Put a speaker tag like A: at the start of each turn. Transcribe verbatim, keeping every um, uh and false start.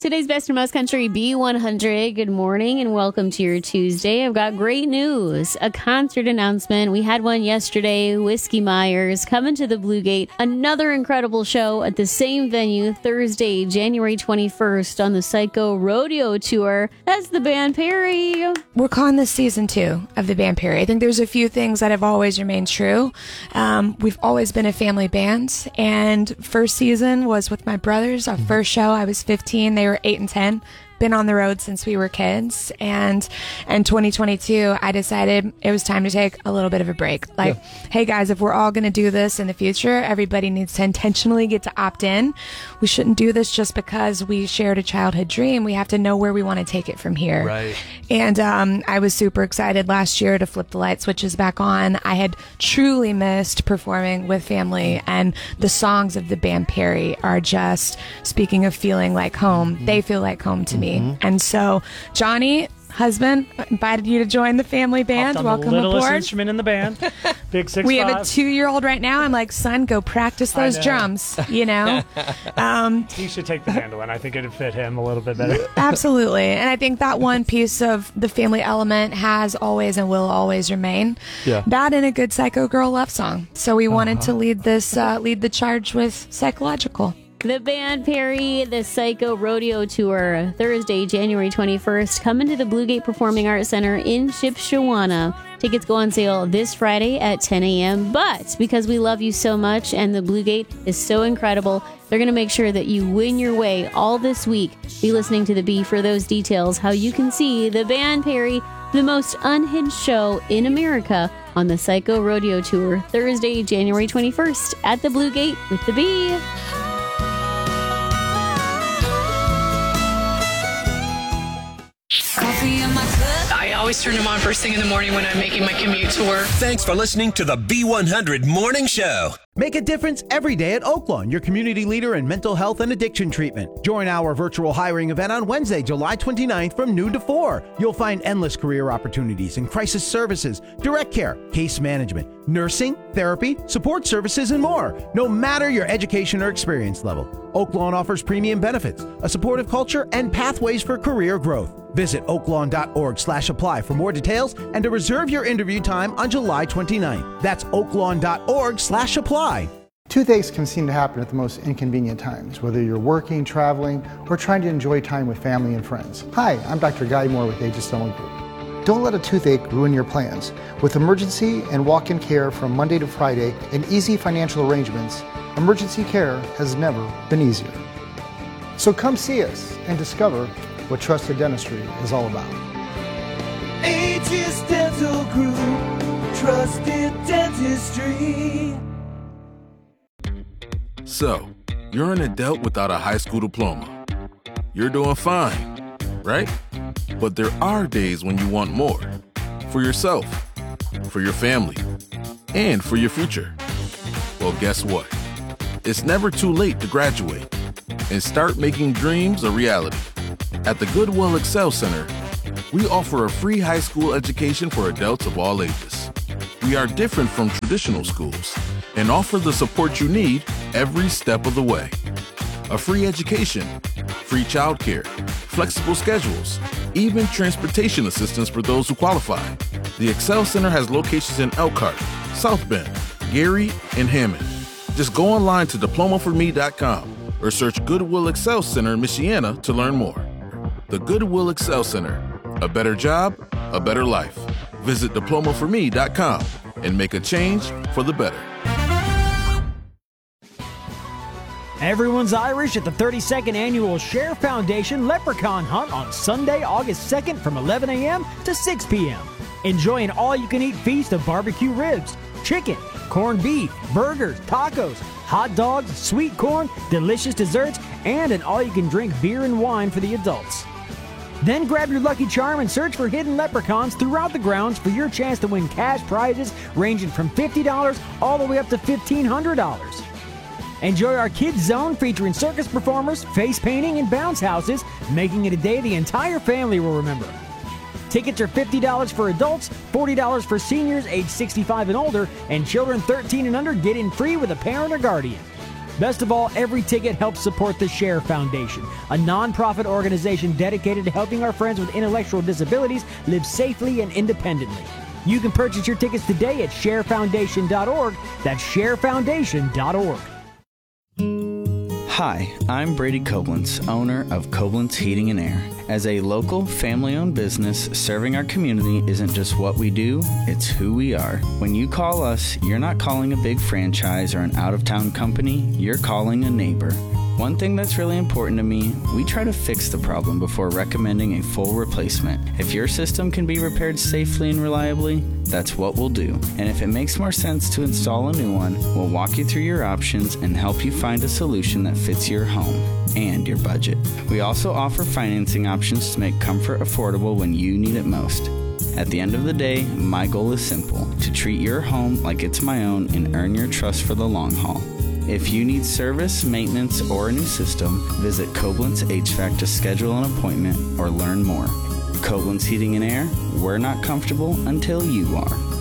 A: Today's Best in Most Country B one hundred. Good morning and welcome to your Tuesday. I've got great news. A concert announcement. We had one yesterday. Whiskey Myers coming to the Blue Gate. Another incredible show at the same venue Thursday, January twenty-first on the Psycho Rodeo Tour. That's the band Perry.
B: We're calling this season two of the band Perry. I think there's a few things that have always remained true. Um, we've always been a family band, and first season was with my brothers. Our first show, I was fifteen. They were eight and ten. Been on the road since we were kids, and in twenty twenty-two I decided it was time to take a little bit of a break. Like, yeah. Hey guys, if we're all going to do this in the future, everybody needs to intentionally get to opt in. We shouldn't do this just because we shared a childhood dream. We have to know where we want to take it from here.
C: Right.
B: And um, I was super excited last year to flip the light switches back on. I had truly missed performing with family, and the songs of the band Perry are just, speaking of feeling like home, mm-hmm. they feel like home to me. Mm-hmm. And so, Johnny, husband, invited you to join the family band. Welcome
D: the littlest
B: aboard.
D: Instrument in the band. Big six
B: We
D: five.
B: have a two-year-old right now. I'm like, son, go practice those drums, you know? um,
D: he should take the mandolin. I think it'd fit him a little bit better.
B: Absolutely. And I think that one piece of the family element has always and will always remain.
C: Yeah.
B: That and a good Psycho Girl love song. So we wanted
D: Uh-huh.
B: to lead this, uh, lead the charge with Psychological.
A: The band Perry, the Psycho Rodeo Tour, Thursday, January twenty-first, coming to the Blue Gate Performing Arts Center in Shipshewana. Tickets go on sale this Friday at ten a.m. But because we love you so much and the Blue Gate is so incredible, they're going to make sure that you win your way all this week. Be listening to the B for those details, how you can see the band Perry, the most unhinged show in America, on the Psycho Rodeo Tour, Thursday, January twenty-first at the Blue Gate with the B.
E: I always turn them on first thing in the morning when I'm making my commute to work.
F: Thanks for listening to the B one hundred Morning Show.
G: Make a difference every day at Oaklawn, your community leader in mental health and addiction treatment. Join our virtual hiring event on Wednesday, July twenty-ninth from noon to four. You'll find endless career opportunities in crisis services, direct care, case management, nursing, therapy, support services, and more, no matter your education or experience level. Oaklawn offers premium benefits, a supportive culture, and pathways for career growth. Visit oaklawn.org slash apply for more details and to reserve your interview time on July twenty-ninth. That's oaklawn.org slash apply.
H: Toothaches can seem to happen at the most inconvenient times, whether you're working, traveling, or trying to enjoy time with family and friends. Hi, I'm Doctor Guy Moore with Aegis Dental Group. Don't let a toothache ruin your plans. With emergency and walk-in care from Monday to Friday and easy financial arrangements, emergency care has never been easier. So come see us and discover what trusted dentistry is all about.
I: Aegis Dental Group, trusted dentistry.
J: So, you're an adult without a high school diploma. You're doing fine, right? But there are days when you want more. For yourself, for your family, and for your future. Well, guess what? It's never too late to graduate and start making dreams a reality. At the Goodwill Excel Center, we offer a free high school education for adults of all ages. We are different from traditional schools and offer the support you need every step of the way. A free education, free childcare, flexible schedules, even transportation assistance for those who qualify. The Excel Center has locations in Elkhart, South Bend, Gary, and Hammond. Just go online to diploma for me dot com or search Goodwill Excel Center in Michiana to learn more. The Goodwill Excel Center. A better job, a better life. Visit diploma for me dot com and make a change for the better.
K: Everyone's Irish at the thirty-second Annual Share Foundation Leprechaun Hunt on Sunday, August second from eleven a.m. to six p.m. Enjoy an all-you-can-eat feast of barbecue ribs, chicken, corned beef, burgers, tacos, hot dogs, sweet corn, delicious desserts, and an all-you-can-drink beer and wine for the adults. Then grab your lucky charm and search for hidden leprechauns throughout the grounds for your chance to win cash prizes ranging from fifty dollars all the way up to fifteen hundred dollars. Enjoy our Kids Zone featuring circus performers, face painting, and bounce houses, making it a day the entire family will remember. Tickets are fifty dollars for adults, forty dollars for seniors age sixty-five and older, and children thirteen and under get in free with a parent or guardian. Best of all, every ticket helps support the Share Foundation, a nonprofit organization dedicated to helping our friends with intellectual disabilities live safely and independently. You can purchase your tickets today at share foundation dot org. That's share foundation dot org.
C: Hi, I'm Brady Koblenz, owner of Koblenz Heating and Air. As a local, family-owned business, serving our community isn't just what we do, it's who we are. When you call us, you're not calling a big franchise or an out-of-town company, you're calling a neighbor. One thing that's really important to me, we try to fix the problem before recommending a full replacement. If your system can be repaired safely and reliably, that's what we'll do. And if it makes more sense to install a new one, we'll walk you through your options and help you find a solution that fits your home and your budget. We also offer financing options to make comfort affordable when you need it most. At the end of the day, my goal is simple, to treat your home like it's my own and earn your trust for the long haul. If you need service, maintenance, or a new system, visit Koblenz H V A C to schedule an appointment or learn more. Koblenz Heating and Air, we're not comfortable until you are.